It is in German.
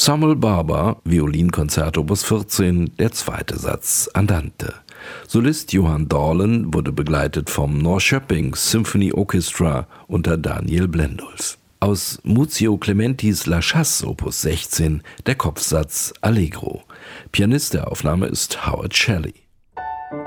Samuel Barber, Violinkonzert Opus 14, der zweite Satz Andante. Solist Johann Dorlen wurde begleitet vom Norrköping Symphony Orchestra unter Daniel Blendulf. Aus Muzio Clementis La Chasse Opus 16 der Kopfsatz Allegro. Pianist der Aufnahme ist Howard Shelley.